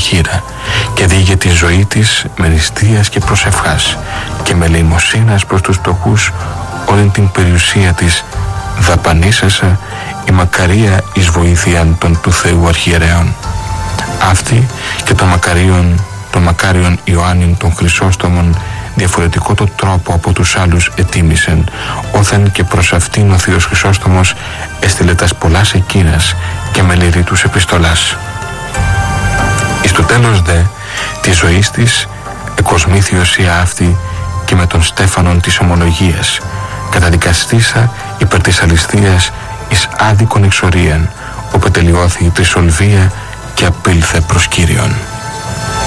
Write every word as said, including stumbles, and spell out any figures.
χείρα και διήγε τη ζωή της με νηστείας και προσευχάς και με ελεημοσύνας προς τους φτωχούς όλη την περιουσία της δαπανίσασα η μακαρία εις βοήθειαν των του Θεού αρχιερέων. Αυτή και το μακαρίον, το μακάριον Ιωάννην των Χρυσόστομων διαφορετικό το τρόπο από τους άλλους ετίμησεν, όθεν και προς αυτήν ο Θείος Χρυσόστομος έστειλε τας πολλάς εκείνας και με λυρή τους επιστολάς. Εις το τέλος δε της ζωής της εκοσμήθη η οσία αυτή και με τον Στέφανον της ομολογίας καταδικαστήσα υπέρ της αληστείας εις άδικον εξορίαν, όπου τελειώθη η τρισολβία και απήλθε προς Κύριον.